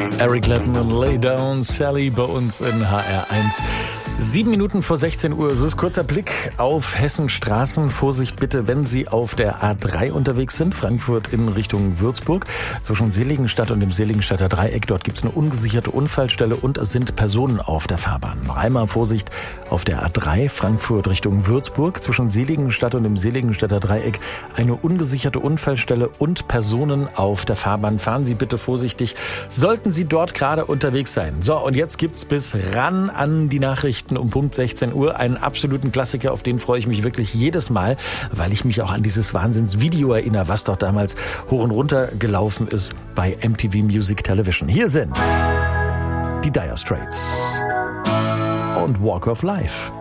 Eric Clapton, Lay Down, Sally bei uns in HR1. 7 Minuten vor 16 Uhr. Es ist kurzer Blick auf Hessenstraßen. Vorsicht bitte, wenn Sie auf der A3 unterwegs sind. Frankfurt in Richtung Würzburg. Zwischen Seligenstadt und dem Seligenstadter Dreieck. Dort gibt es eine ungesicherte Unfallstelle und es sind Personen auf der Fahrbahn. Noch einmal Vorsicht auf der A3 Frankfurt Richtung Würzburg. Zwischen Seligenstadt und dem Seligenstadter Dreieck eine ungesicherte Unfallstelle und Personen auf der Fahrbahn. Fahren Sie bitte vorsichtig. Sollten Sie dort gerade unterwegs sein. So, und jetzt gibt's bis ran an die Nachrichten um Punkt 16 Uhr einen absoluten Klassiker, auf den freue ich mich wirklich jedes Mal, weil ich mich auch an dieses Wahnsinnsvideo erinnere, was doch damals hoch und runter gelaufen ist bei MTV Music Television. Hier sind die Dire Straits und Walk of Life.